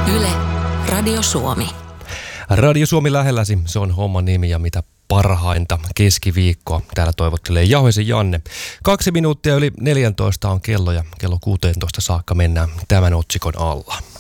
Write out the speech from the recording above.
Yle, Radio Suomi. Radio Suomi lähelläsi, se on homman nimi ja mitä parhainta keskiviikkoa. Täällä toivottelee Jauhisen Janne. 2 minuuttia yli 14 on kello ja kello 16 saakka mennään tämän otsikon alla.